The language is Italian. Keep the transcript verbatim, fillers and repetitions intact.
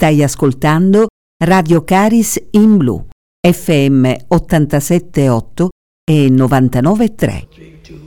Stai ascoltando Radio Caris in Blu, F M ottantasette virgola otto e novantanove virgola tre.